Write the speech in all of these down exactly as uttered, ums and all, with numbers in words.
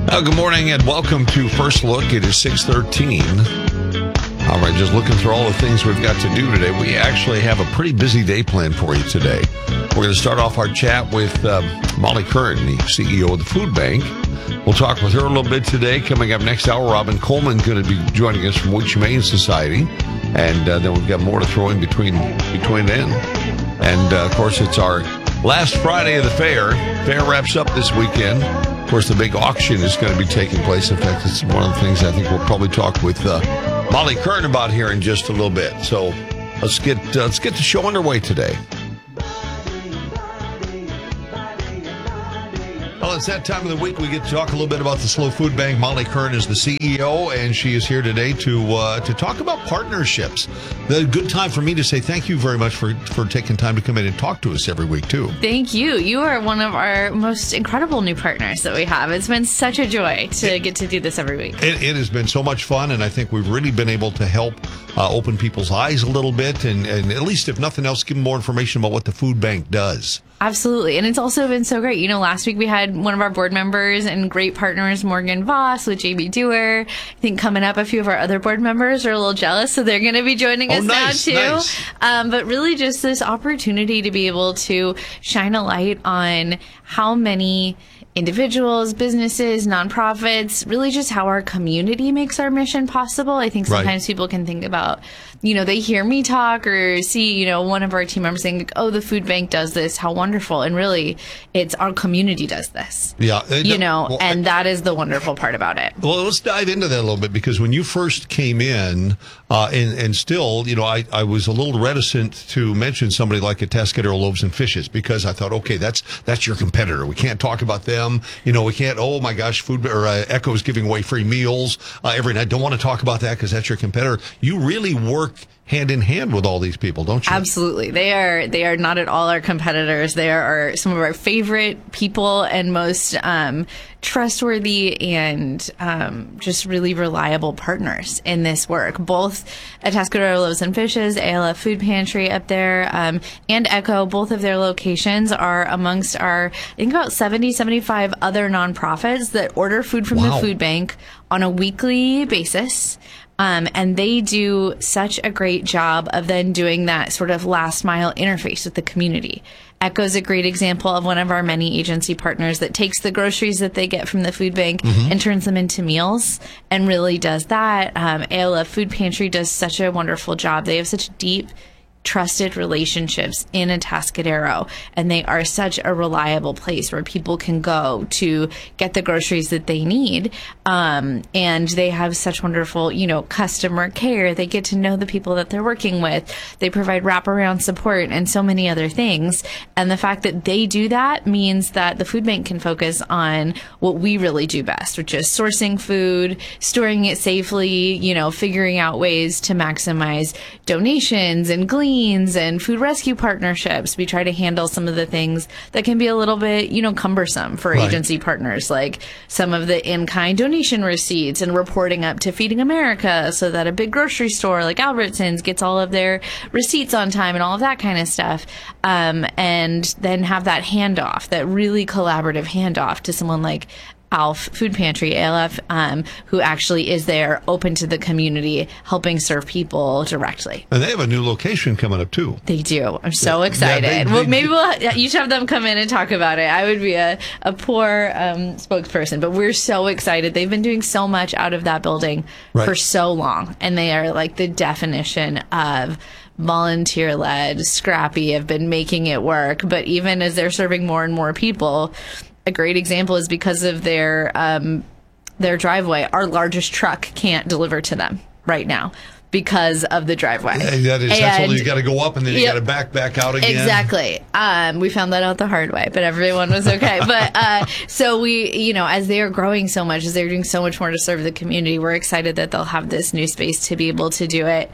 Uh, good morning and welcome to First Look. It is six thirteen. All right, just looking through all the things we've got to do today. We actually have a pretty busy day planned for you today. We're going to start off our chat with um, Molly Curran, the C E O of the Food Bank. We'll talk with her a little bit today. Coming up next hour, Robin Coleman going to be joining us from Wheat Humane Society. And uh, then we've got more to throw in between, between then. And, uh, of course, it's our last Friday of the fair. Fair wraps up this weekend. Of course, the big auction is going to be taking place. In fact, it's one of the things I think we'll probably talk with uh, Molly Curran about here in just a little bit. So let's get uh, let's get the show underway today. Well, it's that time of the week we get to talk a little bit about the SLO Food Bank. Molly Curran is the C E O, and she is here today to uh, to talk about partnerships. The good time for me to say thank you very much for, for taking time to come in and talk to us every week, too. Thank you. You are one of our most incredible new partners that we have. It's been such a joy to it, get to do this every week. It, it has been so much fun, and I think we've really been able to help uh, open people's eyes a little bit, and, and at least, if nothing else, give them more information about what the food bank does. Absolutely. And it's also been so great. You know, last week we had one of our board members and great partners, Morgan Voss with Jamie Dewar. I think coming up, a few of our other board members are a little jealous, so they're going to be joining us oh, nice, now, too. Nice. Um, but really just this opportunity to be able to shine a light on how many individuals, businesses, nonprofits, really just how our community makes our mission possible. I think sometimes right. people can think about, you know, they hear me talk or see, you know, one of our team members saying, oh, the food bank does this, how wonderful. And really, it's our community does this. Yeah. You know, well, and that is the wonderful part about it. Well, let's dive into that a little bit, because when you first came in, uh, and, and still, you know, I, I was a little reticent to mention somebody like Atascadero Loaves and Fishes, because I thought, okay, that's that's your competitor. We can't talk about them. You know, we can't, oh my gosh, food or uh, Echo's giving away free meals uh, every night. Don't want to talk about that because that's your competitor. You really work hand in hand with all these people, don't you? Absolutely. They are they are not at all our competitors. They are some of our favorite people and most um, trustworthy and um, just really reliable partners in this work. Both Atascadero Loaves and Fishes, A L F Food Pantry up there, um, and Echo, both of their locations are amongst our, I think about seventy, seventy-five other nonprofits that order food from wow. the food bank on a weekly basis. Um, and they do such a great job of then doing that sort of last mile interface with the community. Echo's a great example of one of our many agency partners that takes the groceries that they get from the food bank mm-hmm. and turns them into meals and really does that. Um, A L F Food Pantry does such a wonderful job. They have such deep, trusted relationships in Atascadero, and they are such a reliable place where people can go to get the groceries that they need. Um, and they have such wonderful, you know, customer care. They get to know the people that they're working with. They provide wraparound support and so many other things. And the fact that they do that means that the food bank can focus on what we really do best, which is sourcing food, storing it safely, you know, figuring out ways to maximize donations and glean and food rescue partnerships. We try to handle some of the things that can be a little bit, you know, cumbersome for right. agency partners, like some of the in-kind donation receipts and reporting up to Feeding America so that a big grocery store like Albertsons gets all of their receipts on time and all of that kind of stuff. Um, and then have that handoff, that really collaborative handoff to someone like A L F Food Pantry, A L F, um, who actually is there, open to the community, helping serve people directly. And they have a new location coming up, too. They do. I'm so yeah, excited. Yeah, they, they, well, maybe we'll you should have them come in and talk about it. I would be a, a poor um, spokesperson, but we're so excited. They've been doing so much out of that building right. for so long, and they are like the definition of volunteer-led, scrappy, have been making it work. But even as they're serving more and more people, a great example is because of their um, their driveway. Our largest truck can't deliver to them right now because of the driveway. Yeah, that is, and, that's all you got to go up and then you yep, got to back back out again. Exactly. Um, we found that out the hard way, but everyone was okay. but uh, so we, you know, as they are growing so much, as they're doing so much more to serve the community, we're excited that they'll have this new space to be able to do it.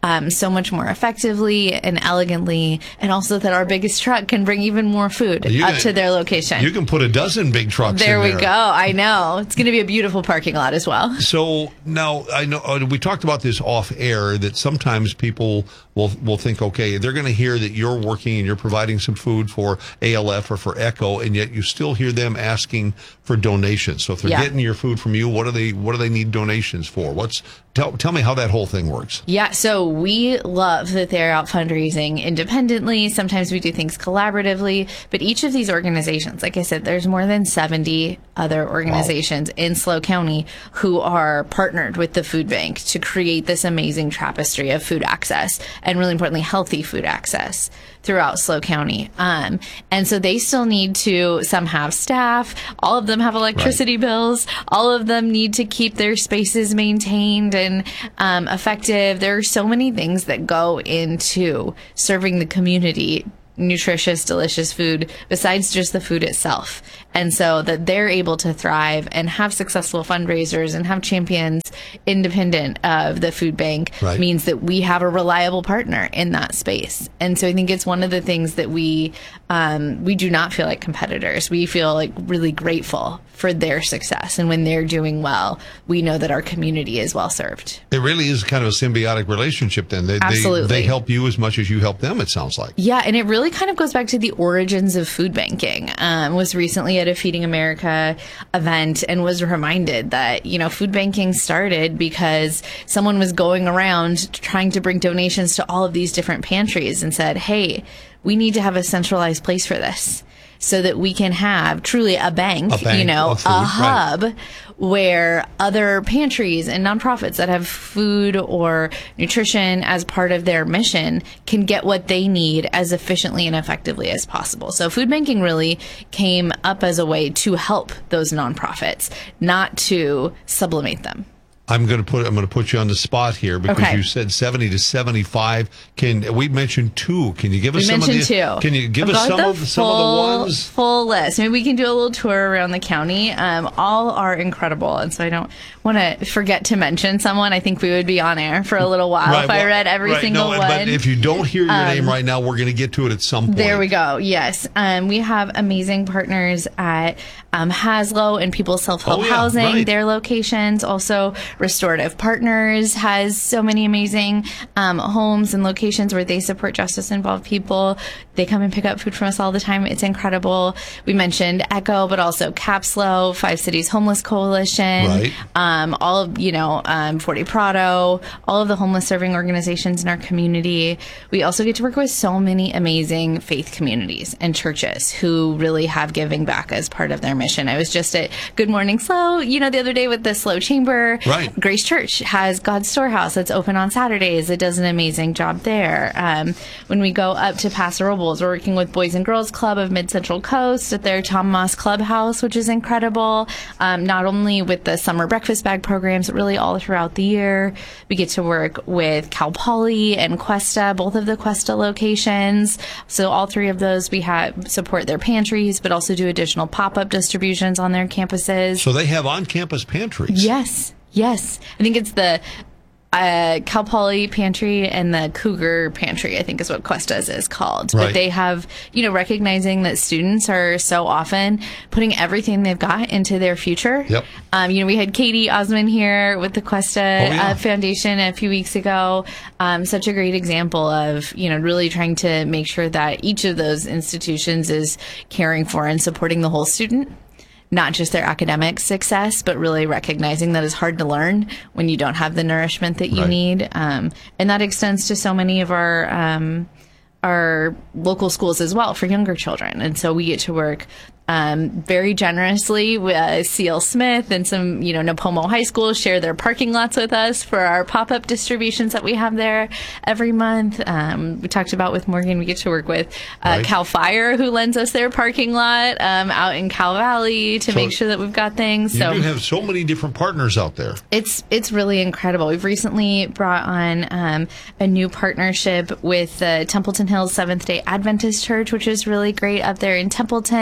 um, so much more effectively and elegantly, and also that our biggest truck can bring even more food You up can- to their location. You can put a dozen big trucks There in we there. go. I know. It's going to be a beautiful parking lot as well. So now I know uh, we talked about this off air that sometimes people will will think, okay, they're going to hear that you're working and you're providing some food for A L F or for Echo, and yet you still hear them asking for donations. So if they're Yeah. getting your food from you, what do they what do they need donations for? What's tell tell me how that whole thing works. Yeah, so we love that they're out fundraising independently. Sometimes we do things collaboratively, but each of these organizations, like I said, there's more than seventy other organizations wow. in SLO County who are partnered with the food bank to create this amazing tapestry of food access, and really importantly, healthy food access throughout SLO County. Um, and so they still need to, some have staff, all of them have electricity right. bills, all of them need to keep their spaces maintained and um, effective. There are so many things that go into serving the community nutritious, delicious food besides just the food itself. And so that they're able to thrive and have successful fundraisers and have champions independent of the food bank right. means that we have a reliable partner in that space. And so I think it's one of the things that we um, we do not feel like competitors. We feel like really grateful for their success. And when they're doing well, we know that our community is well served. It really is kind of a symbiotic relationship then. They, Absolutely. They, they help you as much as you help them, it sounds like. Yeah, and it really kind of goes back to the origins of food banking. Um, was recently at a Feeding America event and was reminded that, you know, food banking started because someone was going around trying to bring donations to all of these different pantries and said, hey, we need to have a centralized place for this so that we can have truly a bank, a bank you know, food, a hub right. where other pantries and nonprofits that have food or nutrition as part of their mission can get what they need as efficiently and effectively as possible. So food banking really came up as a way to help those nonprofits, not to sublimate them. I'm going to put I'm going to put you on the spot here because okay. you said seventy to seventy-five. Can we mentioned two? Can you give us we some of the? Two. Can you give I've us some the of full, some of the ones? Full list. Maybe we can do a little tour around the county. Um, all are incredible, and so I don't want to forget to mention someone. I think we would be on air for a little while right, if well, I read every right, single no, one. But if you don't hear your um, name right now, we're going to get to it at some point. There we go. Yes, um, we have amazing partners at um, Haslo and People's Self Help oh, yeah, Housing. Right. Their locations, also Restorative Partners has so many amazing um, homes and locations where they support justice-involved people. They come and pick up food from us all the time. It's incredible. We mentioned Echo, but also Capslo, Five Cities Homeless Coalition, right. um, all of, you know, um, Forty Prado, all of the homeless serving organizations in our community. We also get to work with so many amazing faith communities and churches who really have giving back as part of their mission. I was just at Good Morning SLO, you know, the other day with the SLO Chamber. Right. Grace Church has God's Storehouse that's open on Saturdays. It does an amazing job there. Um, when we go up to Paso Robles, we're working with Boys and Girls Club of Mid Central Coast at their Tom Moss Clubhouse, which is incredible. Um, not only with the summer breakfast bag programs, but really all throughout the year. We get to work with Cal Poly and Cuesta, both of the Cuesta locations. So all three of those, we have support their pantries, but also do additional pop-up distributions on their campuses. So they have on-campus pantries. Yes. Yes. I think it's the uh, Cal Poly Pantry and the Cougar Pantry, I think is what Cuesta's is called. Right. But they have, you know, recognizing that students are so often putting everything they've got into their future. Yep. Um, you know, we had Katie Osmond here with the Cuesta oh, yeah. uh, Foundation a few weeks ago. Um, such a great example of, you know, really trying to make sure that each of those institutions is caring for and supporting the whole student. Not just their academic success, but really recognizing that it's hard to learn when you don't have the nourishment that you right. need. Um, and that extends to so many of our um, our local schools as well for younger children. And so we get to work um, very generously with uh, C L Smith and some, you know, Napomo High School share their parking lots with us for our pop-up distributions that we have there every month. Um, we talked about with Morgan, we get to work with uh, right. Cal Fire, who lends us their parking lot um, out in Cal Valley to so make sure that we've got things. You So do have so many different partners out there. It's it's really incredible. We've recently brought on um, a new partnership with the Templeton Hills Seventh-day Adventist Church, which is really great up there in Templeton.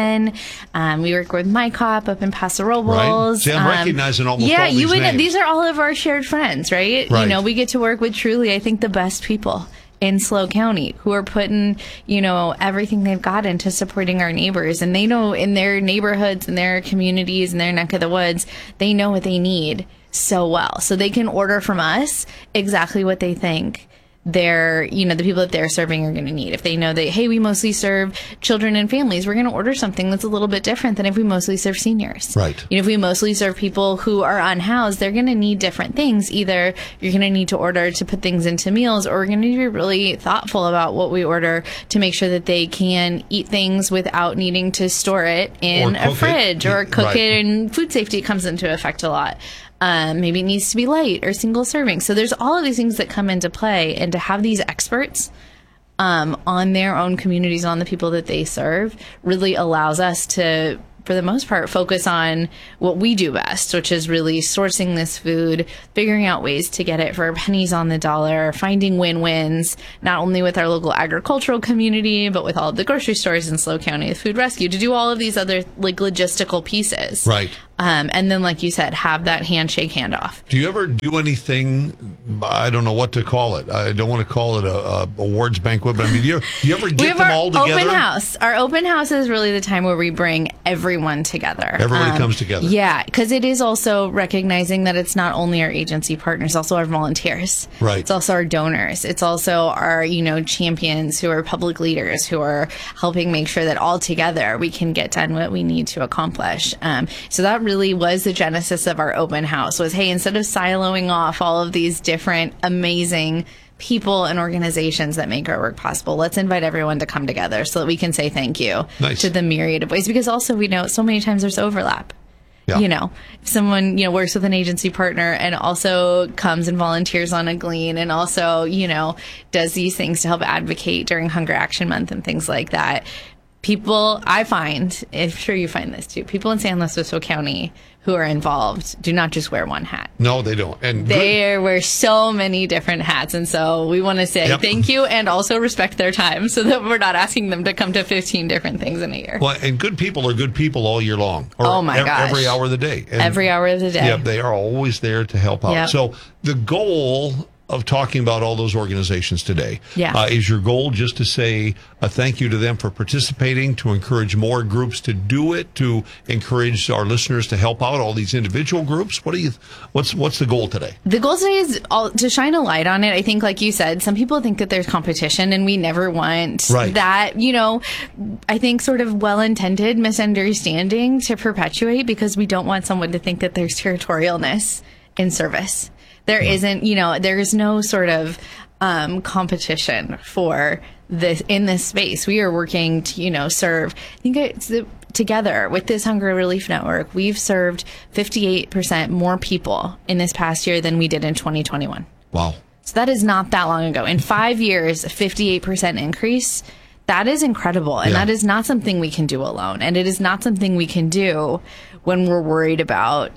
Um, we work with MyCop up in Paso Robles. Right. See, I'm um, recognizing almost yeah, all these you would. names. These are all of our shared friends, right? Right. You know, we get to work with truly, I think, the best people in SLO County who are putting, you know, everything they've got into supporting our neighbors. And they know in their neighborhoods, in their communities, in their neck of the woods, they know what they need so well. So they can order from us exactly what they think they're, you know, the people that they're serving are going to need. If they know that, hey, we mostly serve children and families, we're going to order something that's a little bit different than if we mostly serve seniors. Right. You know, if we mostly serve people who are unhoused, they're going to need different things. Either you're going to need to order to put things into meals, or we're going to need to be really thoughtful about what we order to make sure that they can eat things without needing to store it in a fridge it. or cook Right. it. And food safety comes into effect a lot. Um, maybe it needs to be light or single serving. So there's all of these things that come into play, and to have these experts um, on their own communities, on the people that they serve, really allows us to, for the most part, focus on what we do best, which is really sourcing this food, figuring out ways to get it for pennies on the dollar, finding win-wins, not only with our local agricultural community, but with all of the grocery stores in SLO County, the food rescue, to do all of these other like logistical pieces. Right. Um, and then, like you said, have that handshake handoff. Do you ever do anything, I don't know what to call it. I don't want to call it a, a awards banquet, but I mean, do you, do you ever We get have them our all together? open house. Our open house is really the time where we bring everyone together. Everybody Um, comes together. Yeah, because it is also recognizing that it's not only our agency partners, also our volunteers. Right. It's also our donors. It's also our, you know, champions who are public leaders who are helping make sure that all together we can get done what we need to accomplish. Um, so that really was the genesis of our open house was, hey, instead of siloing off all of these different amazing people and organizations that make our work possible, let's invite everyone to come together so that we can say thank you Nice. to the myriad of ways, because also we know so many times there's overlap. Yeah. You know, if someone, you know, works with an agency partner and also comes and volunteers on a Glean and also, you know, does these things to help advocate during Hunger Action Month and things like that. People, I find, I'm sure you find this too, people in San Luis Obispo County who are involved do not just wear one hat. No, they don't. And good- They wear so many different hats. And so we want to say Yep. thank you and also respect their time so that we're not asking them to come to fifteen different things in a year. Well, and good people are good people all year long. Or Oh, my ev- gosh. Every hour of the day. And Every hour of the day. Yeah, they are always there to help out. Yep. So the goal of talking about all those organizations today Yeah. uh, is your goal just to say a thank you to them for participating, to encourage more groups to do it, to encourage our listeners to help out all these individual groups? What do you? What's what's the goal today? The goal today is all, to shine a light on it. I think, like you said, some people think that there's competition, and we never want Right. that, you know, I think sort of well-intended misunderstanding to perpetuate, because we don't want someone to think that there's territorialness in service. There isn't, you know, there is no sort of um, competition for this in this space. We are working to, you know, serve. I think it's the, together with this Hunger Relief Network, we've served fifty-eight percent more people in this past year than we did in twenty twenty-one. Wow. So that is not that long ago. In five years, a fifty-eight percent increase. That is incredible. And Yeah. that is not something we can do alone. And it is not something we can do when we're worried about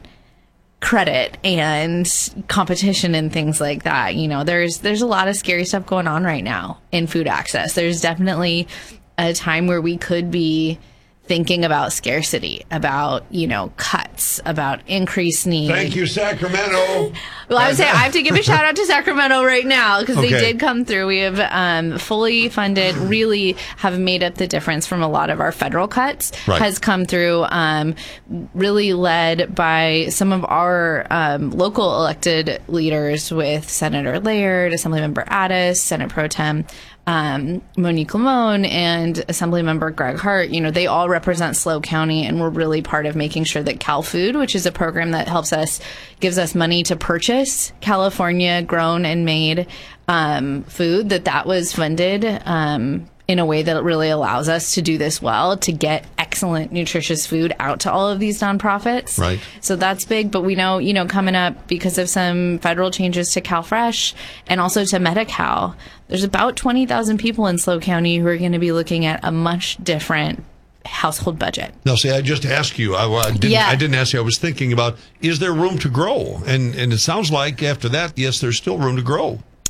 credit and competition and things like that. You know, there's there's a lot of scary stuff going on right now in food access. There's definitely a time where we could be thinking about scarcity, about, you know, cuts, about increased need. Thank you, Sacramento. Well, I would say I have to give a shout out to Sacramento right now, because Okay. they did come through. We have um, fully funded, really have made up the difference from a lot of our federal cuts, Right. has come through, um, really led by some of our um, local elected leaders with Senator Laird, Assemblymember Addis, Senate Pro Tem um, Monique Lamone, and Assemblymember Greg Hart. You know, they all represent SLO County, and we're really part of making sure that Cal Food, which is a program that helps us, gives us money to purchase California grown and made um, food, that that was funded um, in a way that really allows us to do this well, to get excellent, nutritious food out to all of these nonprofits. Right. So that's big. But we know, you know, coming up, because of some federal changes to CalFresh and also to Medi-Cal, there's about twenty thousand people in SLO County who are going to be looking at a much different household budget. Now, see, I just asked you. I, I didn't. Yeah. I didn't ask you. I was thinking about, is there room to grow? And and it sounds like after that, yes, there's still room to grow.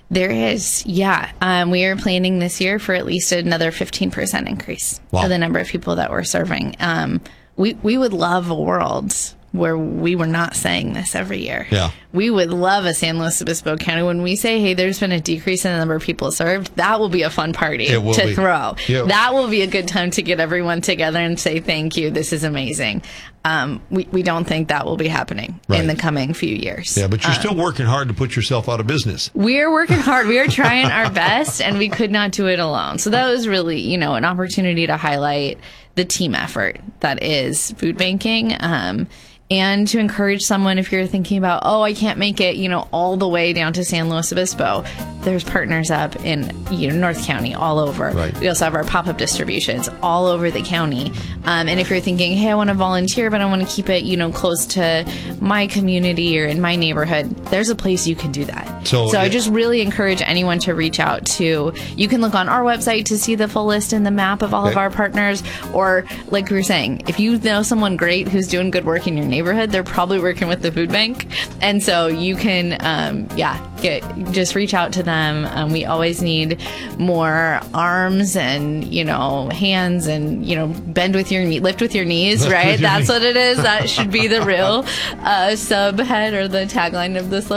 There is, yeah. Um, we are planning this year for at least another fifteen percent increase Wow. for the number of people that we're serving. Um, we, we would love a world where we were not saying this every year. Yeah. We would love a San Luis Obispo County. When we say, hey, there's been a decrease in the number of people served, that will be a fun party It will to be. throw. Yeah. That will be a good time to get everyone together and say, thank you, this is amazing. Um, we, we don't think that will be happening Right. in the coming few years. Yeah, but you're still working hard to put yourself out of business. We're working hard. We are trying our best, and we could not do it alone. So that was really, you know, an opportunity to highlight the team effort that is food banking. Um, and to encourage someone, if you're thinking about, oh, I can't make it, you know, all the way down to San Luis Obispo, there's partners up in, you know, North County, all over. Right. We also have our pop-up distributions all over the county. Um, and if you're thinking, hey, I want to volunteer, but I want to keep it, you know, close to my community or in my neighborhood, there's a place you can do that. So, so I yeah. just really encourage anyone to reach out to, you can look on our website to see the full list and the map of all of Okay. our partners, or like we were saying, if you know someone great who's doing good work in your neighborhood, they're probably working with the food bank. And so you can, um, yeah, get, just reach out to them. Um, we always need more arms and, you know, hands and, you know, bend with your knee, lift with your knees, Lift right? with your That's knee. what it is. That should be the real uh, subhead or the tagline of this